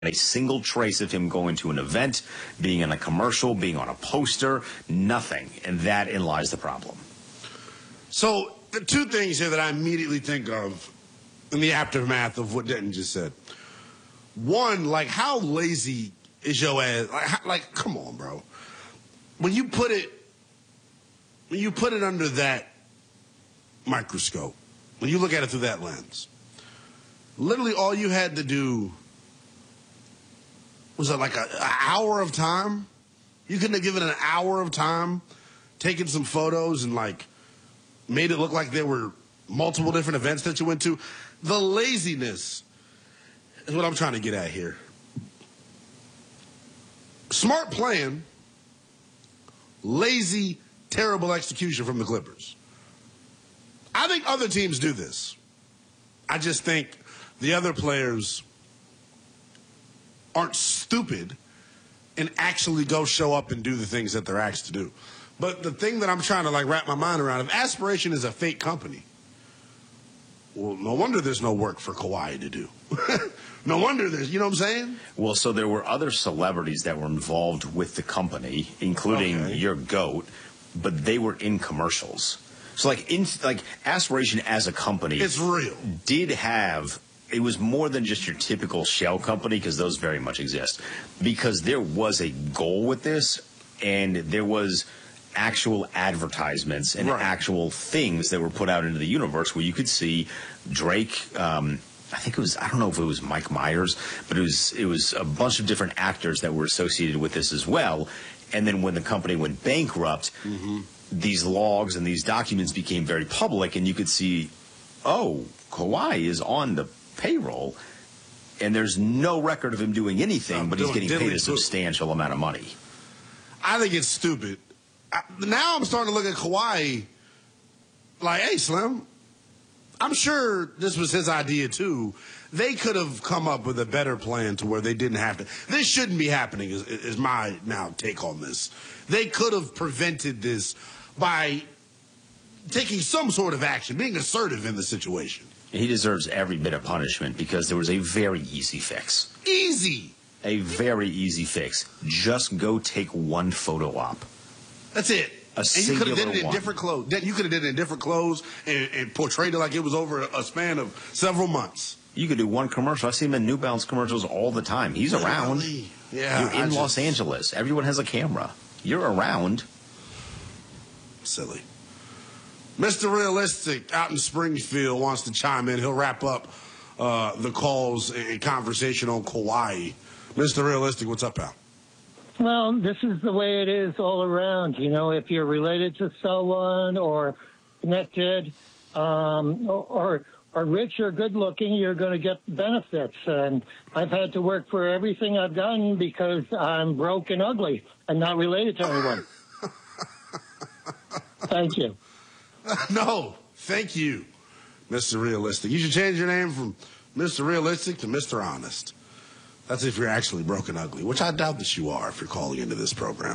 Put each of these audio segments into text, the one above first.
a single trace of him going to an event, being in a commercial, being on a poster, nothing. And that in lies the problem. So the two things here that I immediately think of in the aftermath of what Denton just said. One, like, how lazy is your ass? Like, come on, bro. When you put it under that microscope, when you look at it through that lens, literally all you had to do was like an hour of time. You couldn't have given an hour of time, taken some photos and like made it look like there were multiple different events that you went to. The laziness is what I'm trying to get at here. Smart playing, lazy, terrible execution from the Clippers. I think other teams do this. I just think the other players aren't stupid and actually go show up and do the things that they're asked to do. But the thing that I'm trying to like wrap my mind around, if Aspiration is a fake company, well, no wonder there's no work for Kawhi to do. No wonder there's, you know what I'm saying? Well, so there were other celebrities that were involved with the company, including your GOAT, but they were in commercials. So like Aspiration as a company, it's real. It was more than just your typical shell company, because those very much exist. Because there was a goal with this, and there was actual advertisements and actual things that were put out into the universe where you could see Drake. I think it was, I don't know if it was Mike Myers, but it was a bunch of different actors that were associated with this as well. And then when the company went bankrupt, these logs and these documents became very public, and you could see, oh, Kawhi is on the payroll, and there's no record of him doing anything, but he's getting paid a substantial amount of money. I think it's stupid. Now I'm starting to look at Kawhi like, hey, Slim, I'm sure this was his idea too. They could have come up with a better plan to where they didn't have to. This shouldn't be happening is my now take on this. They could have prevented this by taking some sort of action, being assertive in the situation. He deserves every bit of punishment because there was a very easy fix. Easy. A very easy fix. Just go take one photo op. That's it. And you could have did it in different clothes. You could have did it in different clothes and portrayed it like it was over a span of several months. You could do one commercial. I see him in New Balance commercials all the time. He's around. Yeah, you're in Los Angeles. Everyone has a camera. You're around. Silly. Mr. Realistic out in Springfield wants to chime in. He'll wrap up the calls and conversation on Kawhi. Mr. Realistic, what's up, pal? Well, this is the way it is all around. You know, if you're related to someone or connected or rich or good looking, you're going to get benefits. And I've had to work for everything I've done because I'm broke and ugly and not related to anyone. Thank you. No, thank you, Mr. Realistic. You should change your name from Mr. Realistic to Mr. Honest. That's if you're actually broken ugly, which I doubt that you are if you're calling into this program.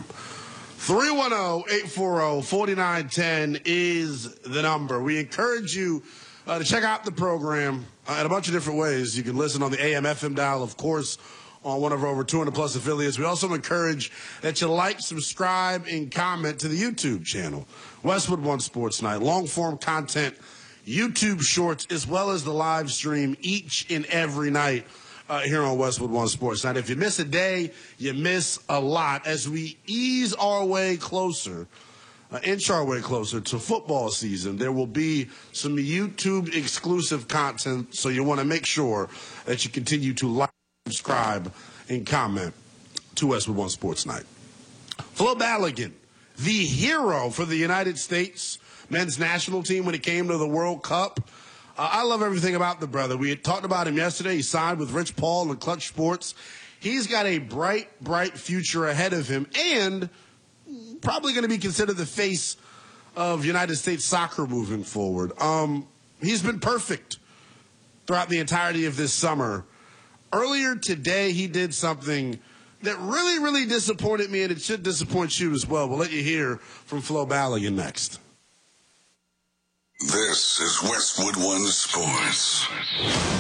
310-840-4910 is the number. We encourage you to check out the program in a bunch of different ways. You can listen on the AM/FM dial, of course, on one of our over 200-plus affiliates. We also encourage that you like, subscribe, and comment to the YouTube channel, Westwood One Sports Night. Long-form content, YouTube shorts, as well as the live stream each and every night here on Westwood One Sports Night. If you miss a day, you miss a lot. As we ease our way closer, inch our way closer to football season, there will be some YouTube-exclusive content, so you want to make sure that you continue to like, subscribe, and comment to Westwood One Sports Night. Flo Balogun, the hero for the United States men's national team when it came to the World Cup. I love everything about the brother. We had talked about him yesterday. He signed with Rich Paul and Clutch Sports. He's got a bright, bright future ahead of him and probably going to be considered the face of United States soccer moving forward. He's been perfect throughout the entirety of this summer. Earlier today, he did something that really, really disappointed me, and it should disappoint you as well. We'll let you hear from Flo Balogun next. This is Westwood One Sports.